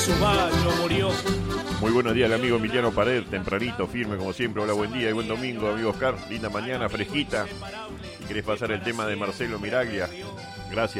Su mayo murió. Muy buenos días, el amigo Emiliano Pared, tempranito, firme como siempre. Hola, buen día y buen domingo, amigo Oscar. Linda mañana, fresquita. Si querés pasar el tema de Marcelo Miraglia, gracias.